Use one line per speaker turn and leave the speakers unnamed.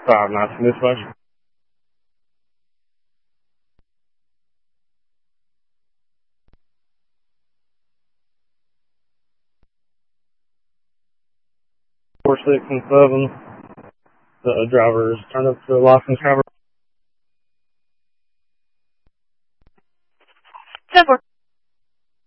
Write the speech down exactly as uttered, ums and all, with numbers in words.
five nine dispatch. Four, six, and seven. The driver's turned up to a licensed driver.